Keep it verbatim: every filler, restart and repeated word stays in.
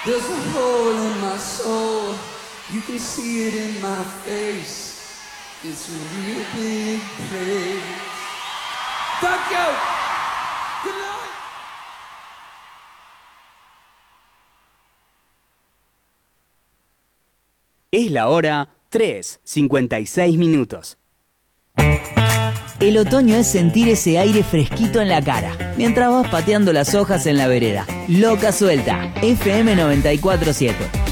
There's a hole in my soul. You can see it in my face. It's a real big place. Thank you. Good night. Es la hora tres, cincuenta y seis minutos. El otoño es sentir ese aire fresquito en la cara, mientras vas pateando las hojas en la vereda. Loca Suelta, F M noventa y cuatro siete.